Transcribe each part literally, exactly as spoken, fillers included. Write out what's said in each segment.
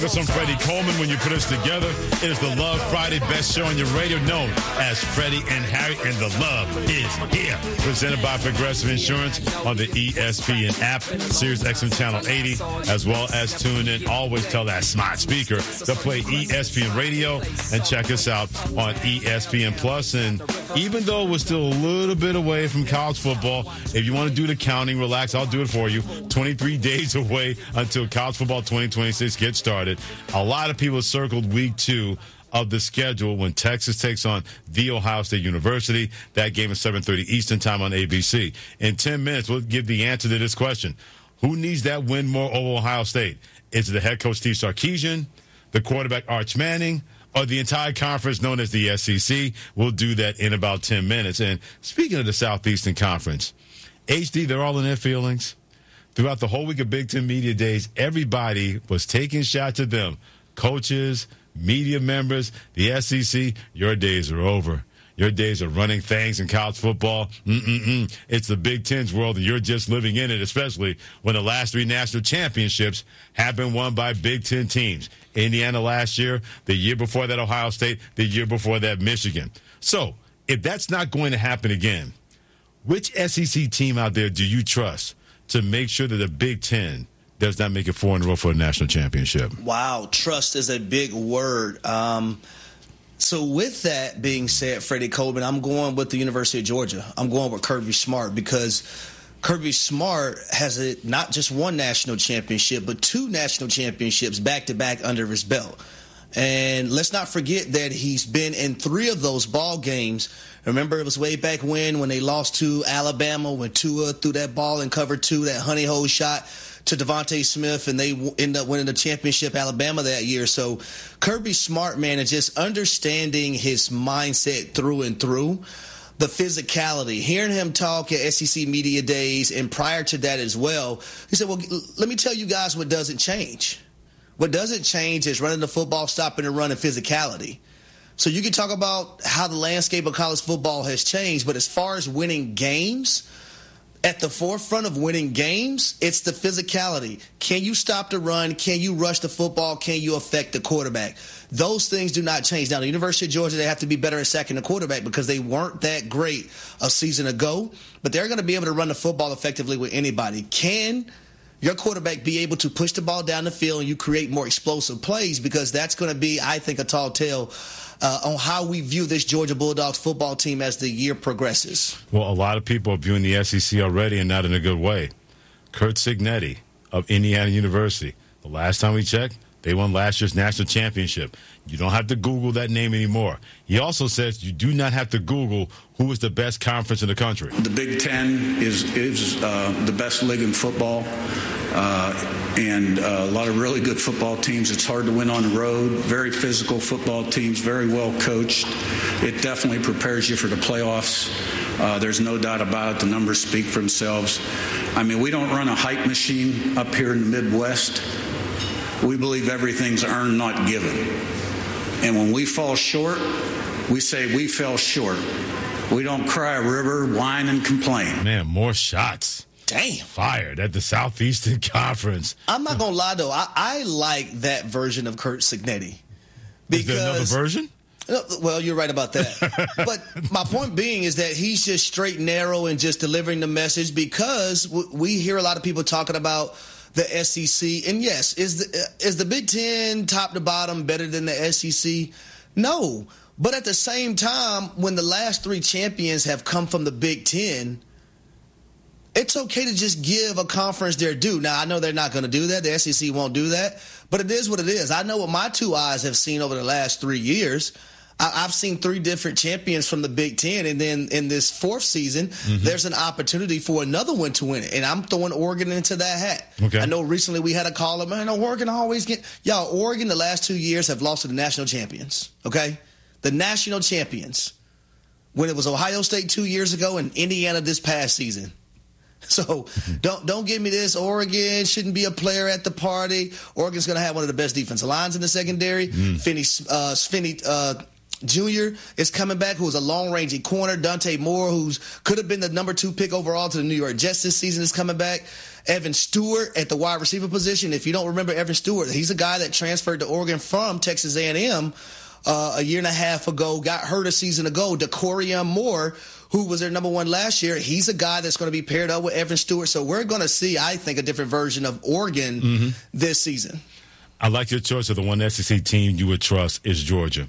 I'm Freddie Coleman. When you put us together, it is the Love Friday best show on your radio, known as Freddie and Harry, and the love is here. Presented by Progressive Insurance on the E S P N app, Sirius X M Channel eighty, as well as tune in. Always tell that smart speaker to play E S P N Radio, and check us out on E S P N Plus. And even though we're still a little bit away from college football, if you want to do the counting, relax, I'll do it for you. twenty-three days away until college football twenty twenty-six gets started. A lot of people circled week two of the schedule when Texas takes on The Ohio State University. That game is seven thirty Eastern time on A B C. In ten minutes, we'll give the answer to this question. Who needs that win more over Ohio State? Is it the head coach Steve Sarkisian, the quarterback Arch Manning, or the entire conference known as the S E C? We'll do that in about ten minutes. And speaking of the Southeastern Conference, H D, they're all in their feelings. Throughout the whole week of Big Ten Media Days, everybody was taking shots at them. Coaches, media members, the S E C, your days are over. Your days of running things in college football. Mm-mm-mm. It's the Big Ten's world, and you're just living in it, especially when the last three national championships have been won by Big Ten teams. Indiana last year, the year before that Ohio State, the year before that Michigan. So if that's not going to happen again, which S E C team out there do you trust to make sure that the Big Ten does not make it four in a row for a national championship? Wow, trust is a big word. Um, so with that being said, Freddie Coleman, I'm going with the University of Georgia. I'm going with Kirby Smart because Kirby Smart has a, not just one national championship, but two national championships back-to-back under his belt. And let's not forget that he's been in three of those ball games. Remember, it was way back when when they lost to Alabama when Tua threw that ball in cover two, that honey hole shot to Devontae Smith, and they w- ended up winning the championship, Alabama, that year. So Kirby Smart, man, is just understanding his mindset through and through. The physicality, hearing him talk at S E C Media Days and prior to that as well, he said, well, let me tell you guys what doesn't change. What doesn't change is running the football, stopping the run, and physicality. So you can talk about how the landscape of college football has changed, but as far as winning games, at the forefront of winning games, it's the physicality. Can you stop the run? Can you rush the football? Can you affect the quarterback? Those things do not change. Now, the University of Georgia, they have to be better at sacking the quarterback because they weren't that great a season ago, but they're going to be able to run the football effectively with anybody. Can your quarterback be able to push the ball down the field and you create more explosive plays? Because that's going to be, I think, a tall tale uh, on how we view this Georgia Bulldogs football team as the year progresses. Well, a lot of people are viewing the S E C already, and not in a good way. Curt Cignetti of Indiana University. The last time we checked, they won last year's national championship. You don't have to Google that name anymore. He also says you do not have to Google who is the best conference in the country. The Big Ten is is uh, the best league in football, uh, and uh, a lot of really good football teams. It's hard to win on the road. Very physical football teams, very well coached. It definitely prepares you for the playoffs. Uh, there's no doubt about it. The numbers speak for themselves. I mean, we don't run a hype machine up here in the Midwest. We believe everything's earned, not given. And when we fall short, we say we fell short. We don't cry a river, whine, and complain. Man, more shots. Damn. Fired at the Southeastern Conference. I'm not going to lie, though. I, I like that version of Curt Cignetti. Is there another version? Well, you're right about that. But my point being is that he's just straight and narrow and just delivering the message, because we hear a lot of people talking about the S E C. And yes, is the is the Big Ten top to bottom better than the S E C? No. But at the same time, when the last three champions have come from the Big Ten, it's okay to just give a conference their due. Now, I know they're not going to do that. The S E C won't do that. But it is what it is. I know what my two eyes have seen over the last three years. I've seen three different champions from the Big Ten, and then in this fourth season, mm-hmm. there's an opportunity for another one to win it, and I'm throwing Oregon into that hat. Okay. I know recently we had a caller, man, Oregon always get – y'all, Oregon the last two years have lost to the national champions, okay? The national champions, when it was Ohio State two years ago and Indiana this past season. So don't don't give me this. Oregon shouldn't be a player at the party. Oregon's going to have one of the best defensive lines in the secondary. Mm. Finney, uh, Finney, uh, Junior is coming back, who was a long-range corner. Dante Moore, who's could have been the number two pick overall to the New York Jets this season, is coming back. Evan Stewart at the wide receiver position. If you don't remember Evan Stewart, he's a guy that transferred to Oregon from Texas A and M uh, a year and a half ago, got hurt a season ago. DeCorian Moore, who was their number one last year, he's a guy that's going to be paired up with Evan Stewart. So we're going to see, I think, a different version of Oregon mm-hmm. this season. I like your choice of the one S E C team you would trust is Georgia.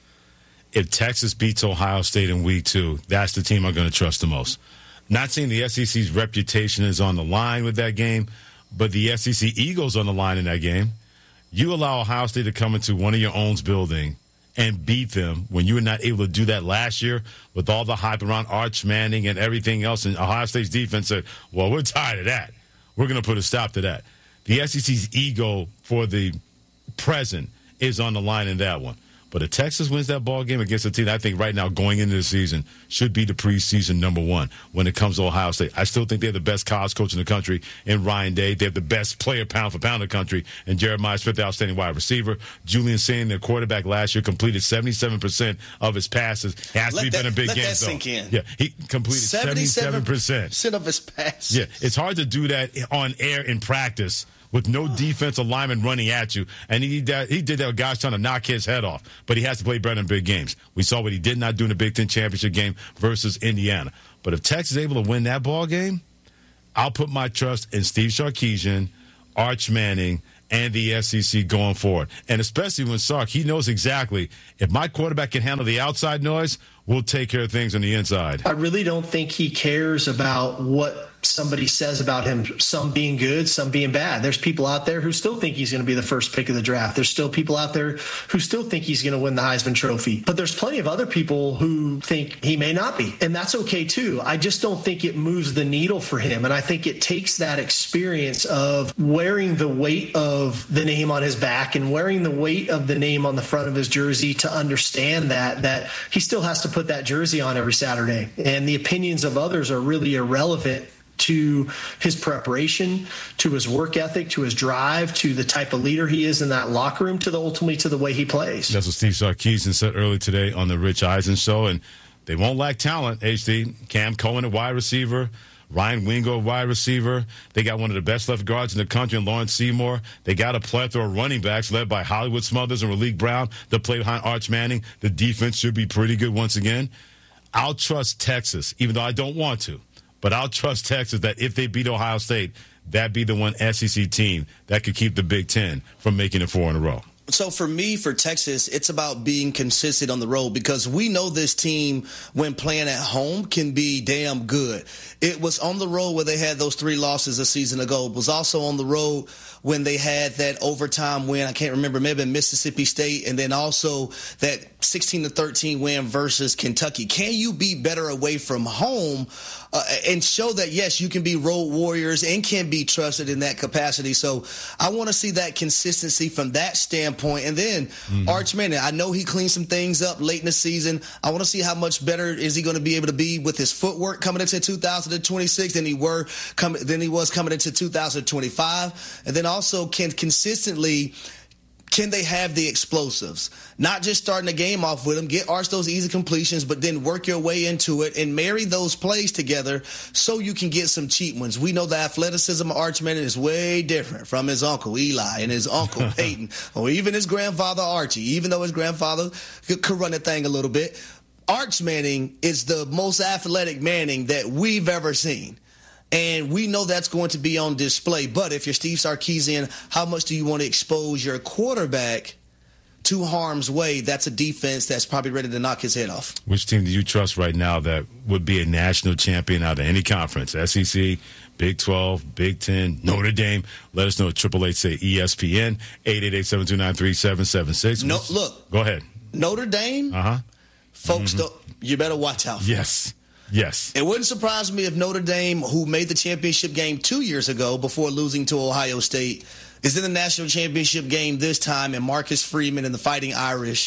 If Texas beats Ohio State in week two, that's the team I'm going to trust the most. Not saying the S E C's reputation is on the line with that game, but the S E C Eagles on the line in that game. You allow Ohio State to come into one of your own's building and beat them when you were not able to do that last year with all the hype around Arch Manning and everything else. And Ohio State's defense said, well, we're tired of that. We're going to put a stop to that. The S E C's ego for the present is on the line in that one. But if Texas wins that ball game against a team, I think right now going into the season should be the preseason number one when it comes to Ohio State. I still think they have the best college coach in the country in Ryan Day. They have the best player pound for pound in the country in Jeremiah Smith, the outstanding wide receiver. Julian Sain, their quarterback last year, completed seventy-seven percent of his passes. It has let to be that, been a big let game. That so. sink in. Yeah, he completed seventy-seven percent of his passes. Yeah, it's hard to do that on air in practice with no defensive lineman running at you. And he did that, he did that with guys trying to knock his head off. But he has to play better in big games. We saw what he did not do in the Big Ten championship game versus Indiana. But if Texas is able to win that ball game, I'll put my trust in Steve Sarkisian, Arch Manning, and the S E C going forward. And especially when Sark, he knows exactly if my quarterback can handle the outside noise, we'll take care of things on the inside. I really don't think he cares about what somebody says about him, some being good, some being bad. There's people out there who still think he's going to be the first pick of the draft. There's still people out there who still think he's going to win the Heisman Trophy. But there's plenty of other people who think he may not be. And that's okay, too. I just don't think it moves the needle for him. And I think it takes that experience of wearing the weight of the name on his back and wearing the weight of the name on the front of his jersey to understand that, that he still has to put that jersey on every Saturday. And the opinions of others are really irrelevant to his preparation, to his work ethic, to his drive, to the type of leader he is in that locker room, to the ultimately to the way he plays. That's what Steve Sarkisian said earlier today on the Rich Eisen show. And they won't lack talent, H D. Cam Cohen, a wide receiver. Ryan Wingo, wide receiver. They got one of the best left guards in the country in Lawrence Seymour. They got a plethora of running backs led by Hollywood Smothers and Raleek Brown that play behind Arch Manning. The defense should be pretty good once again. I'll trust Texas, even though I don't want to. But I'll trust Texas that if they beat Ohio State, that'd be the one S E C team that could keep the Big Ten from making it four in a row. So for me, for Texas, it's about being consistent on the road because we know this team, when playing at home, can be damn good. It was on the road where they had those three losses a season ago. It was also on the road when they had that overtime win. I can't remember, maybe Mississippi State, and then also that sixteen to thirteen win versus Kentucky. Can you be better away from home uh, and show that, yes, you can be road warriors and can be trusted in that capacity? So I want to see that consistency from that standpoint. And then mm-hmm. Arch Manning, I know he cleaned some things up late in the season. I want to see how much better is he going to be able to be with his footwork coming into two thousand twenty-six than he were coming than he was coming into two thousand twenty-five. And then also can consistently can they have the explosives? Not just starting the game off with them, get Arch those easy completions, but then work your way into it and marry those plays together so you can get some cheap ones. We know the athleticism of Arch Manning is way different from his uncle Eli and his uncle Peyton, or even his grandfather Archie, even though his grandfather could, could run the thing a little bit. Arch Manning is the most athletic Manning that we've ever seen. And we know that's going to be on display. But if you're Steve Sarkisian, how much do you want to expose your quarterback to harm's way? That's a defense that's probably ready to knock his head off. Which team do you trust right now that would be a national champion out of any conference? S E C, Big twelve, Big ten, Notre Dame. Let us know at triple eight say E S P N, eight eight eight, seven two nine, three seven seven six. No, look. Go ahead. Notre Dame, uh-huh. folks, mm-hmm. don't, you better watch out for Yes. it. Yes. It wouldn't surprise me if Notre Dame, who made the championship game two years ago before losing to Ohio State, is in the national championship game this time, and Marcus Freeman and the Fighting Irish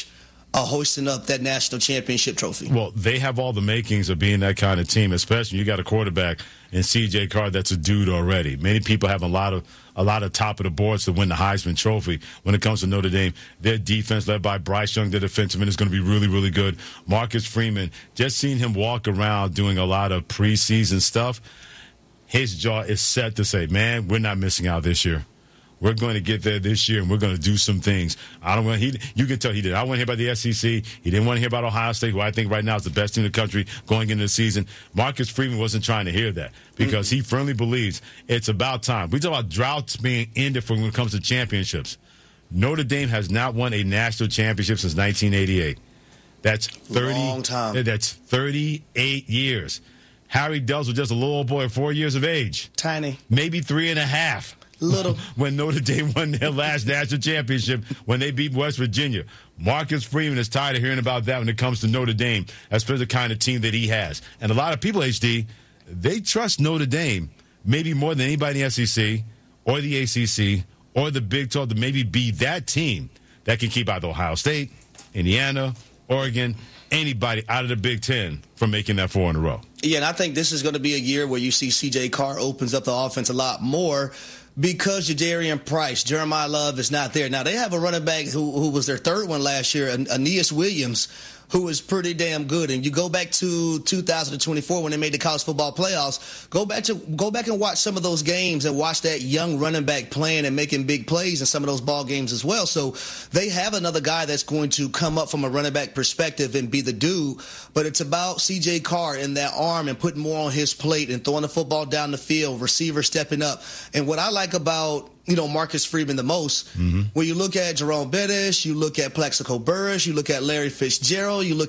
uh, hoisting up that national championship trophy. Well, they have all the makings of being that kind of team, especially you got a quarterback in C J Carr that's a dude already. Many people have a lot of a lot of top of the boards to win the Heisman Trophy. When it comes to Notre Dame, their defense led by Bryce Young, the defenseman, is going to be really, really good. Marcus Freeman, just seeing him walk around doing a lot of preseason stuff, his jaw is set to say, man, we're not missing out this year. We're going to get there this year, and we're going to do some things. I don't want he. You can tell he did. I want to hear about the S E C. He didn't want to hear about Ohio State, who I think right now is the best team in the country going into the season. Marcus Freeman wasn't trying to hear that because mm-hmm. he firmly believes it's about time. We talk about droughts being ended for when it comes to championships. Notre Dame has not won a national championship since nineteen eighty-eight. That's thirty. Long time. That's thirty-eight years. Harry Dubs was just a little old boy, four years of age. Tiny. Maybe three and a half. Little. When Notre Dame won their last national championship, when they beat West Virginia. Marcus Freeman is tired of hearing about that when it comes to Notre Dame, especially the kind of team that he has. And a lot of people, H D, they trust Notre Dame maybe more than anybody in the S E C or the A C C or the Big twelve to maybe be that team that can keep either Ohio State, Indiana, Oregon, anybody out of the Big Ten from making that four in a row. Yeah, and I think this is going to be a year where you see C J Carr opens up the offense a lot more because Jadarian Price, Jeremiah Love is not there. Now, they have a running back who, who was their third one last year, Aeneas Williams, who is pretty damn good. And you go back to two thousand twenty-four when they made the college football playoffs, go back to go back and watch some of those games and watch that young running back playing and making big plays in some of those ball games as well. So they have another guy that's going to come up from a running back perspective and be the dude. But it's about C J Carr and that arm and putting more on his plate and throwing the football down the field, receiver stepping up. And what I like about you know, Marcus Freeman the most. Mm-hmm. When you look at Jerome Bettis, you look at Plexico Burris, you look at Larry Fitzgerald, you look